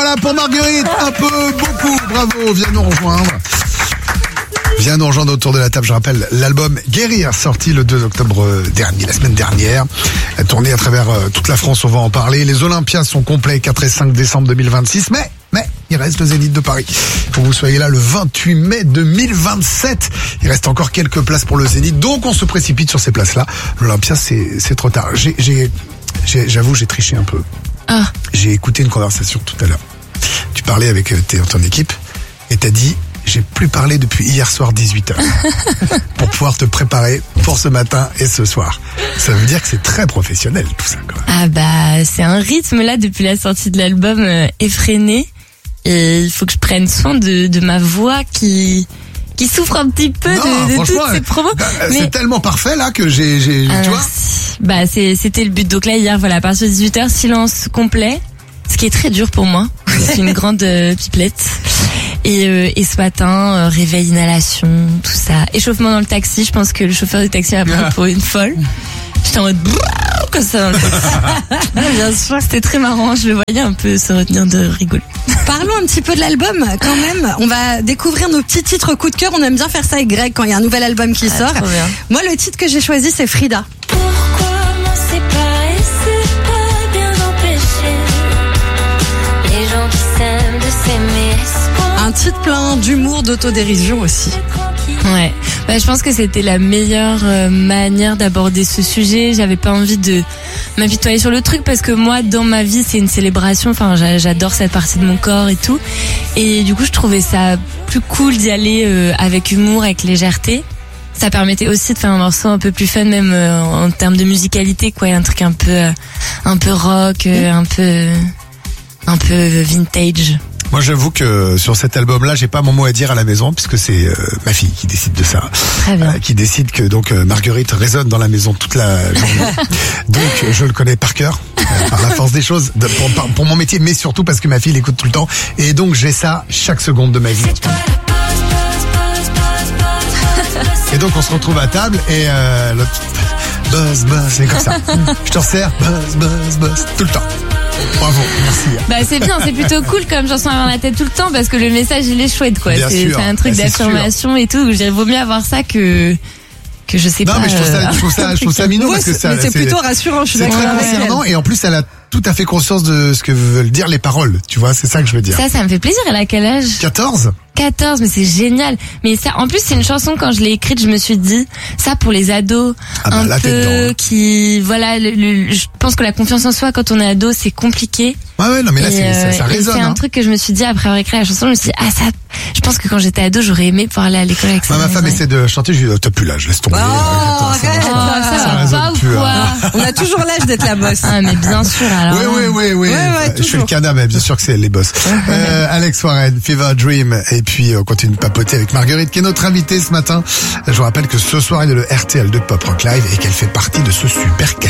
Voilà pour Marguerite, un peu, beaucoup, bravo, viens nous rejoindre. Viens nous rejoindre autour de la table. Je rappelle l'album Guérir, sorti le 2 octobre dernier, la semaine dernière. Tourné à travers toute la France, on va en parler. Les Olympias sont complets 4 et 5 décembre 2026, mais il reste le Zénith de Paris. Il faut que vous soyez là le 28 mai 2027. Il reste encore quelques places pour le Zénith, donc on se précipite sur ces places-là. L'Olympia, c'est trop tard. J'avoue, j'ai triché un peu. Ah. J'ai écouté une conversation tout à l'heure. Tu parlais avec ton équipe et t'as dit... J'ai plus parlé depuis hier soir 18h pour pouvoir te préparer pour ce matin et ce soir. Ça veut dire que c'est très professionnel tout ça quand même. Ah bah c'est un rythme là depuis la sortie de l'album effréné et il faut que je prenne soin de ma voix qui souffre un petit peu de toutes ces promos. C'est tellement parfait là que j'ai tu vois. Bah c'était le but. Donc là hier voilà à partir de 18h silence complet, ce qui est très dur pour moi. C'est une grande pipelette. Et ce matin, réveil, inhalation, tout ça. Échauffement dans le taxi, je pense que le chauffeur du taxi m'a pris pour une folle. J'étais en mode comme ça dans le taxi. Bien sûr, c'était très marrant, je le voyais un peu se retenir de rigoler. Parlons un petit peu de l'album quand même. On va découvrir nos petits titres coup de cœur. On aime bien faire ça avec Greg quand il y a un nouvel album qui sort. Moi, le titre que j'ai choisi, c'est Frida. Pourquoi m'en séparer, c'est pas bien empêché les gens qui s'aiment de s'aimer. Un titre plein d'humour, d'autodérision aussi. Ouais, bah, je pense que c'était la meilleure manière d'aborder ce sujet. J'avais pas envie de m'apitoyer sur le truc parce que moi, dans ma vie, c'est une célébration. Enfin, j'adore cette partie de mon corps et tout. Et du coup, je trouvais ça plus cool d'y aller avec humour, avec légèreté. Ça permettait aussi de faire un morceau un peu plus fun, même en termes de musicalité, quoi. Un truc un peu rock, un peu vintage. Moi, j'avoue que sur cet album-là, j'ai pas mon mot à dire à la maison puisque c'est ma fille qui décide de ça. Très bien. Qui décide que donc Marguerite résonne dans la maison toute la journée. Donc je le connais par cœur par la force des choses pour mon métier, mais surtout parce que ma fille l'écoute tout le temps et donc j'ai ça chaque seconde de ma vie. Et donc on se retrouve à table et l'autre buzz, c'est comme ça. Je te resserre, buzz, tout le temps. Bravo, merci. Bah c'est bien, c'est plutôt cool comme chanson à avoir la tête tout le temps parce que le message il est chouette quoi. C'est un truc d'affirmation et tout. Il vaut mieux avoir ça que je sais pas. Non mais je trouve ça mignon parce que ça c'est plutôt rassurant. Je suis d'accord. C'est très concernant et en plus elle a tout à fait conscience de ce que veulent dire les paroles. Tu vois, c'est ça que je veux dire. Ça me fait plaisir. Elle a quel âge? 14, mais c'est génial. Mais ça, en plus, c'est une chanson, quand je l'ai écrite, je me suis dit, ça pour les ados, un peu, qui, voilà, je pense que la confiance en soi, quand on est ado, c'est compliqué. Ouais, non, mais là, ça résonne. C'est un truc que je me suis dit, après avoir écrit la chanson, je me suis dit, ça, je pense que quand j'étais ado, j'aurais aimé pouvoir aller à l'école avec ça. Ma femme essaie de chanter, je lui dis, t'as plus l'âge, laisse tomber. Arrête, ça va pas ou quoi? On a toujours l'âge d'être la boss. Ah, mais bien sûr, alors. Oui. Ouais, je fais le canard, mais bien sûr que c'est les boss. Alex Warren, Fever Dream, et puis on continue de papoter avec Marguerite qui est notre invitée ce matin. Je vous rappelle que ce soir il y a le RTL de Pop Rock Live et qu'elle fait partie de ce super